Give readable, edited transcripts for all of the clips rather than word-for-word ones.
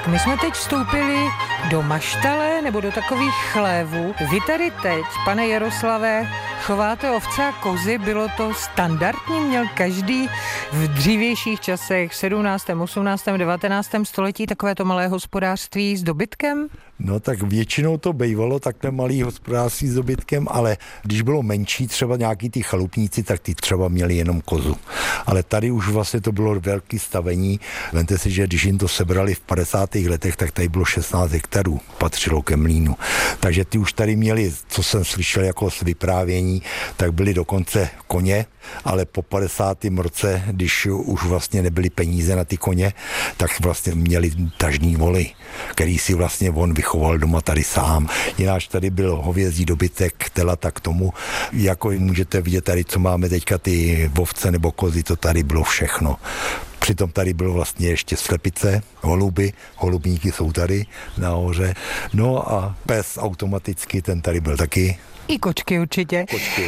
My jsme teď vstoupili do maštale nebo do takových chlévů. Vy tady teď, pane Jaroslave, chováte ovce a kozy, bylo to standardní? Měl každý v dřívějších časech, v 17., 18., 19. století takovéto malé hospodářství s dobytkem? No tak většinou to bývalo takhle malý hospodářství s dobytkem, ale když bylo menší, třeba nějaký ty chalupníci, tak ty třeba měli jenom kozu. Ale tady už vlastně to bylo velké stavení. Vemte si, že když jim to sebrali v 50. letech, tak tady bylo 16 hektarů, patřilo ke mlýnu. Takže ty už tady měli, co jsem slyšel jako z vyprávění, tak byly dokonce koně, ale po 50. roce, když už vlastně nebyly peníze na ty koně, tak vlastně měli tažní voly, který si vlastně on vychoval doma tady sám. Jináč tady byl hovězí dobytek, telata k tomu, jako můžete vidět tady, co máme teďka ty ovce nebo kozy, to tady bylo všechno. Přitom tady bylo vlastně ještě slepice, holuby, holubníky jsou tady nahoře. No a pes automaticky, ten tady byl taky. I kočky určitě. Kočky.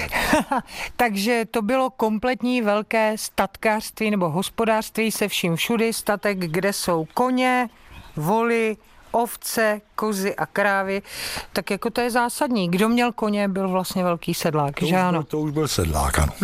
Takže to bylo kompletní velké statkářství nebo hospodářství se vším všudy, statek, kde jsou koně, voly, ovce, kozy a krávy, tak jako to je zásadní. Kdo měl koně, byl vlastně velký sedlák, že ano? To už byl sedlák, ano.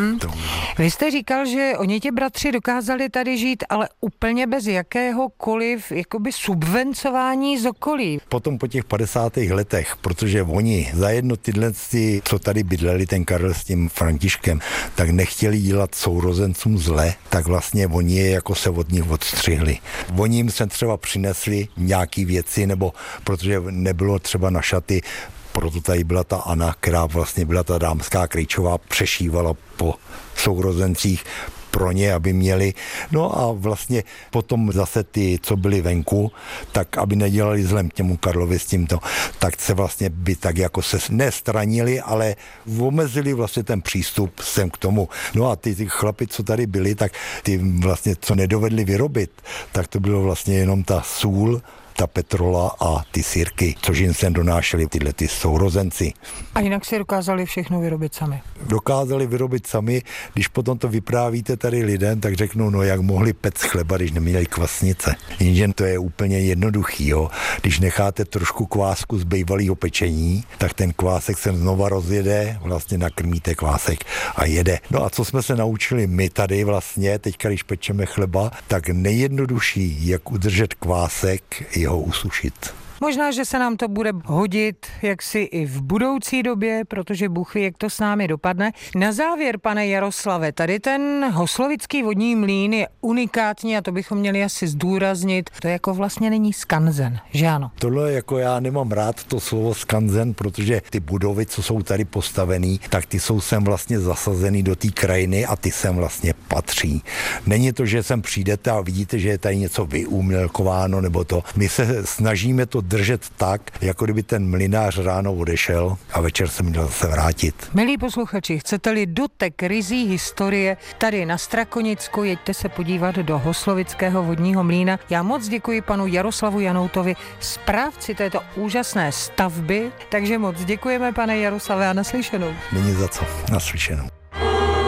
Vy jste říkal, že oni ti bratři dokázali tady žít, ale úplně bez jakéhokoliv jakoby subvencování z okolí. Potom po těch 50. letech, protože oni zajedno tyhle, co tady bydleli, ten Karel s tím Františkem, tak nechtěli dělat sourozencům zle, tak vlastně oni je jako se od nich odstřihli. Oni jim se třeba přinesli nějaký věci, nebo protože nebylo třeba na šaty, proto tady byla ta Anna, která vlastně byla ta dámská krejčová, přešívala po sourozencích pro ně, aby měli. No a vlastně potom zase ty, co byli venku, tak aby nedělali zlem těmu Karlovi s tímto, tak se vlastně by tak jako se nestranili, ale omezili vlastně ten přístup sem k tomu. No a ty chlapi, co tady byli, tak ty vlastně, co nedovedli vyrobit, tak to bylo vlastně jenom ta sůl, ta petrola a ty sýrky, což jim sem donášeli tyhle ty sourozenci. A jinak si dokázali všechno vyrobit sami? Dokázali vyrobit sami, když potom to vyprávíte tady lidem, tak řeknou, no jak mohli pec chleba, když neměli kvasnice. Jenže to je úplně jednoduchý, jo. Když necháte trošku kvásku z bývalého pečení, tak ten kvásek se znova rozjede, vlastně nakrmíte kvásek a jede. No a co jsme se naučili my tady vlastně, teďka když pečeme chleba, tak nejjednodušší, jak udržet kvásek, je ho usušit. Možná, že se nám to bude hodit jaksi i v budoucí době, protože Bůh ví, jak to s námi dopadne. Na závěr, pane Jaroslave, tady ten hoslovický vodní mlýn je unikátní a to bychom měli asi zdůraznit. To jako vlastně není skanzen, že ano? Tohle jako já nemám rád to slovo skanzen, protože ty budovy, co jsou tady postavený, tak ty jsou sem vlastně zasazený do té krajiny a ty sem vlastně patří. Není to, že sem přijdete a vidíte, že je tady něco vyumělkováno nebo to. My se snažíme to držet tak, jako kdyby ten mlynář ráno odešel a večer se měl zase vrátit. Milí posluchači, chcete-li dotek ryzí historie tady na Strakonicku, jeďte se podívat do hoslovického vodního mlýna. Já moc děkuji panu Jaroslavu Janoutovi, správci této úžasné stavby, takže moc děkujeme, pane Jaroslave, a naslyšenou. Není za co, naslyšenou.